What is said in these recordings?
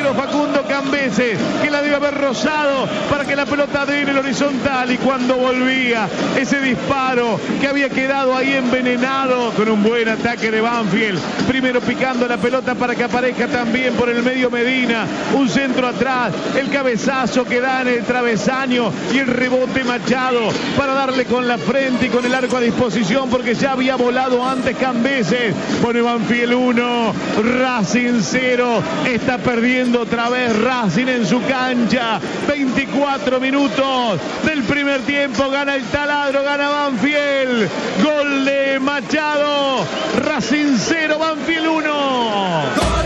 arquero Facundo Cambeses, que la debe haber rozado para que la pelota dé en el horizontal, y cuando volvía ese disparo que había quedado ahí envenenado con un buen ataque de Banfield, primero picando la pelota para que aparezca también por el medio Medina, un centro atrás, el cabezazo que da en el travesaño y el rebote Machado para darle con la frente y con el arco a disposición, porque ya había volado antes Cambeses. Pone Banfield 1, Racing 0, está perdiendo otra vez Racing en su cancha. 24 minutos del primer tiempo, gana el Taladro, gana Banfield, gol de Machado, Racing 0, Banfield 1.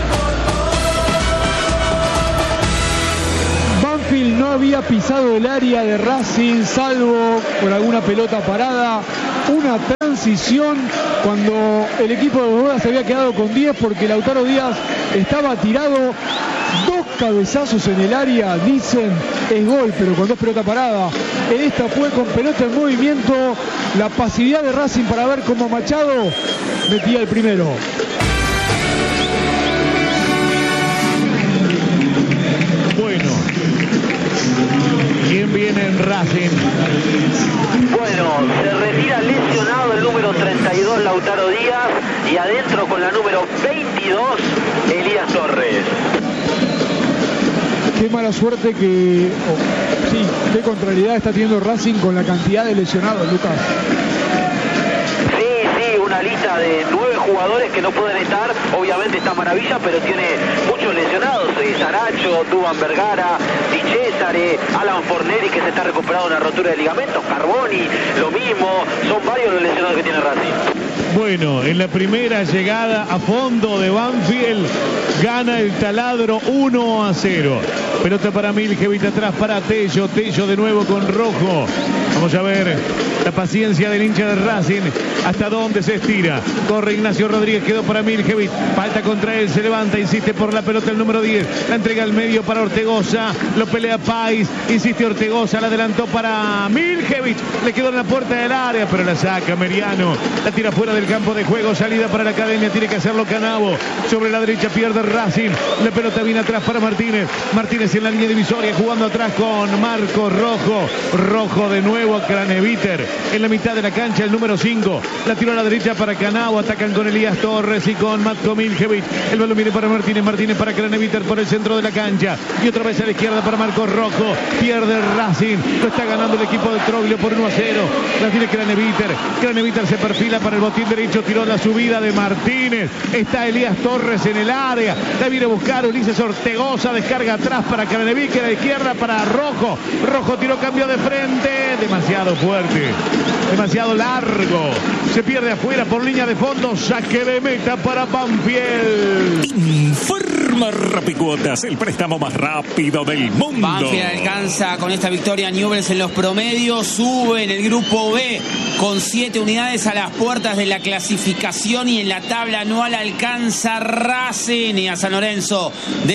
Banfield no había pisado el área de Racing, salvo por alguna pelota parada, una transición cuando el equipo de Boboda se había quedado con 10 porque Lautaro Díaz estaba tirado. Dos cabezazos en el área, dicen, es gol, pero con dos pelotas paradas. En esta fue con pelota en movimiento, la pasividad de Racing para ver cómo Machado metía el primero. Bueno, ¿quién viene en Racing? Bueno, se retira lesionado el número 32 Lautaro Díaz, y adentro con la número 22 Elías Torres. Qué mala suerte que... sí, qué contrariedad está teniendo Racing con la cantidad de lesionados, Lucas. Sí, una lista de 9 jugadores que no pueden estar. Obviamente está Maravilla, pero tiene muchos lesionados. Saracho, Duván Vergara, Di Cesare, Alan Forneri, que se está recuperando una rotura de ligamentos, Carboni, lo mismo. Son varios los lesionados que tiene Racing. Bueno, en la primera llegada a fondo de Banfield, gana el Taladro 1-0. Pelota para Miljevic, atrás para Tello. Tello de nuevo con Rojo. Vamos a ver la paciencia del hincha de Racing, hasta dónde se estira. Corre Ignacio Rodríguez, quedó para Miljevic. Falta contra él, se levanta, insiste por la pelota el número 10. La entrega al medio para Ortegoza. Lo pelea Pais, insiste Ortegoza, la adelantó para Miljevic. Le quedó en la puerta del área, pero la saca Meriano. La tira fuera del campo de juego, salida para la academia, tiene que hacerlo Canavo. Sobre la derecha pierde Racing. La pelota viene atrás para Martínez. Martínez en la línea divisoria, jugando atrás con Marcos Rojo. Rojo de nuevo a Craneviter. En la mitad de la cancha el número 5. La tiró a la derecha para Canavo. Atacan con Elías Torres y con Matko Miljevic. El balón viene para Martínez. Martínez para Craneviter por el centro de la cancha. Y otra vez a la izquierda para Marcos Rojo. Pierde Racing. Lo está ganando el equipo de Troglio por 1-0. La tiene Craneviter. Craneviter se perfila para el botín derecho. Tiró la subida de Martínez. Está Elías Torres en el área. La viene a buscar Ulises Ortegoza. Descarga atrás para Craneviter. A la izquierda para Rojo. Rojo tiró, cambio de frente. Demasiado fuerte. Demasiado largo. Se pierde afuera por línea de fondo. Saque de meta para Banfield. Informa Rapicuotas, el préstamo más rápido del mundo. Banfield alcanza con esta victoria Newell's en los promedios. Sube en el grupo B con 7 unidades a las puertas de la clasificación, y en la tabla anual alcanza Racing y a San Lorenzo,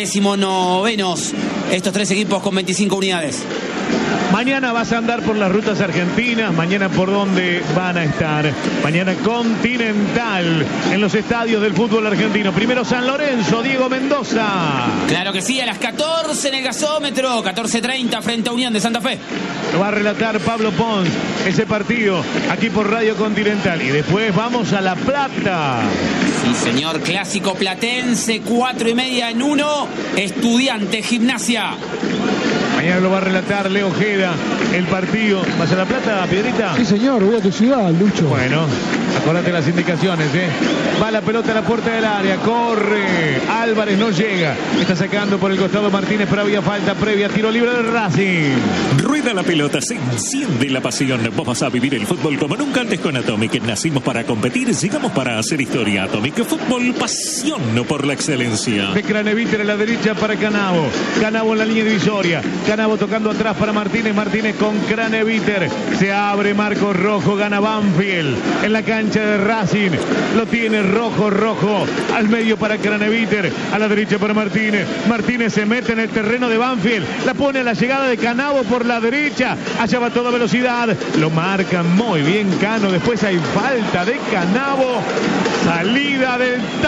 19º. Estos tres equipos con 25 unidades. Mañana vas a andar por las rutas argentinas. Mañana por dónde van a estar. Mañana Continental en los estadios del fútbol argentino. Primero San Lorenzo, Diego Mendoza. Claro que sí, a las 14 en el gasómetro, 14:30 frente a Unión de Santa Fe. Lo va a relatar Pablo Pons, ese partido aquí por Radio Continental. Y después vamos a La Plata. Sí, señor, clásico platense, 4:30 en 1, Estudiantes Gimnasia. Mañana lo va a relatar Leo Ojeda, el partido. ¿Vas a La Plata, Piedrita? Sí, señor, voy a tu ciudad, Lucho. Bueno, acordate las indicaciones, Va la pelota a la puerta del área, corre. Álvarez no llega. Está sacando por el costado Martínez, pero había falta previa. Tiro libre del Racing. Rueda la pelota, se enciende la pasión. Vos vas a vivir el fútbol como nunca antes con Atomic. Nacimos para competir, llegamos para hacer historia. Atomic Fútbol, pasión por la excelencia. De Craneviter a la derecha para Canavo. Canavo en la línea divisoria. Canavo tocando atrás para Martínez. Martínez con Craneviter. Se abre Marcos Rojo. Gana Banfield en la cancha de Racing. Lo tiene Rojo. Al medio para Craneviter. A la derecha para Martínez. Martínez se mete en el terreno de Banfield. La pone a la llegada de Canavo por la derecha. Allá va a toda velocidad. Lo marca muy bien Cano. Después hay falta de Canavo. Salida del Taladro.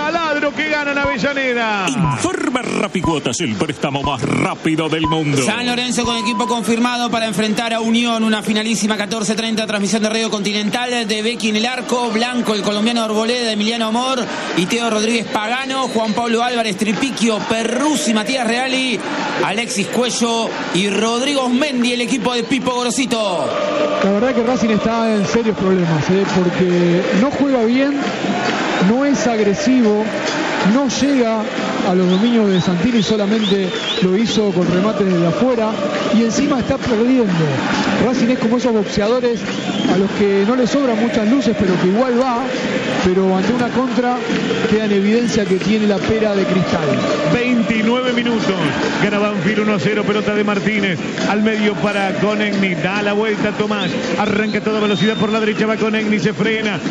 1 que gana en Avellaneda. Informa Rapicuotas, el préstamo más rápido del mundo. San Lorenzo con equipo confirmado para enfrentar a Unión, una finalísima 14:30, transmisión de Radio Continental, de Becky en el arco, Blanco, el colombiano Arboleda, Emiliano Amor y Teo Rodríguez Pagano, Juan Pablo Álvarez, Tripiquio, Perruzzi, Matías Reali, Alexis Cuello y Rodrigo Osmendi, el equipo de Pipo Gorosito. La verdad que Racing está en serios problemas, porque no juega bien, no es agresivo, no llega a los dominios de Santini, solamente lo hizo con remates desde afuera y encima está perdiendo. Racing es como esos boxeadores a los que no les sobran muchas luces, pero que igual va, pero ante una contra queda en evidencia que tiene la pera de cristal. 29 minutos, gana Banfield 1-0, pelota de Martínez, al medio para Conegni, da la vuelta Tomás, arranca a toda velocidad por la derecha, va Conegni, se frena,